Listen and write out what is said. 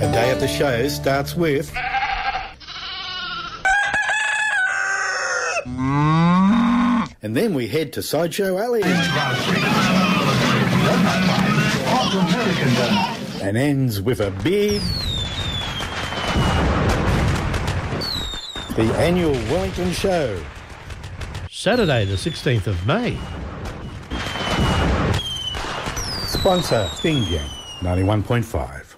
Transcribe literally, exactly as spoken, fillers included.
A day at the show starts with... And then we head to Sideshow Alley. And ends with a big... The annual Wellington Show. Saturday the sixteenth of May. Sponsor, Bing Yang, ninety-one point five.